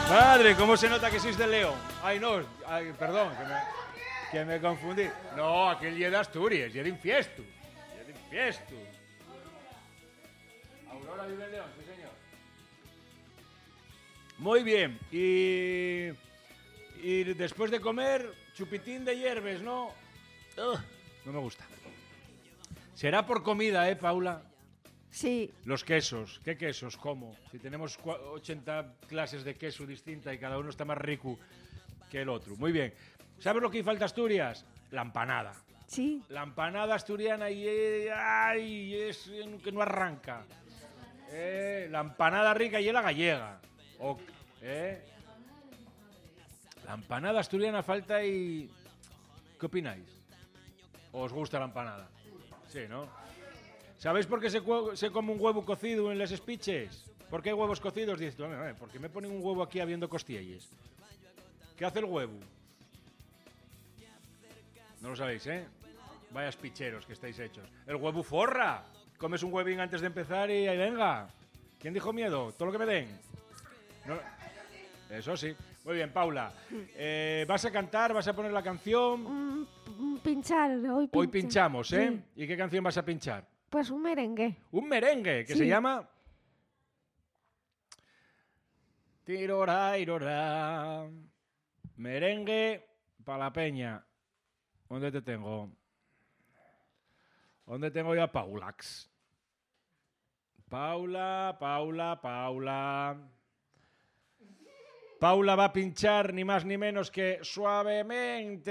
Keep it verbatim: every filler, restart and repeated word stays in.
Madre, ¿cómo se nota que sois del León? Ay, no, ay, perdón, que me, que me confundí. No, aquel día de Asturias, día de infiesto. Día de infiesto. Aurora vive en León, sí señor. Muy bien, y, y después de comer, chupitín de hierbes, ¿no? Ugh, no me gusta. Será por comida, ¿eh, Paula? Sí. Los quesos. ¿Qué quesos? ¿Cómo? Si tenemos ochenta clases de queso distintas y cada uno está más rico que el otro. Muy bien. ¿Sabes lo que hizo falta Asturias? La empanada. Sí. La empanada asturiana y ay, es que no arranca. Eh, la empanada rica y la gallega. O, eh. La empanada asturiana falta y... ¿Qué opináis? ¿Os gusta la empanada? Sí, ¿no? ¿Sabéis por qué se, se come un huevo cocido en las espiches? ¿Por qué hay huevos cocidos? Dices, eh, ¿por qué me ponen un huevo aquí habiendo costillas? ¿Qué hace el huevo? No lo sabéis, ¿eh? Vayas picheros que estáis hechos. El huevo forra. Comes un huevín antes de empezar y ahí venga. ¿Quién dijo miedo? Todo lo que me den. No. Eso sí. Muy bien, Paula. Eh, ¿Vas a cantar? ¿Vas a poner la canción? Mm, pinchar, hoy, Hoy pincha. pinchamos, ¿eh? Sí. ¿Y qué canción vas a pinchar? Pues un merengue. Un merengue que Sí. se llama... Tirora, irora. Merengue para la peña. ¿Dónde te tengo? ¿Dónde tengo yo a Paulax? Paula, Paula, Paula. Paula va a pinchar ni más ni menos que Suavemente.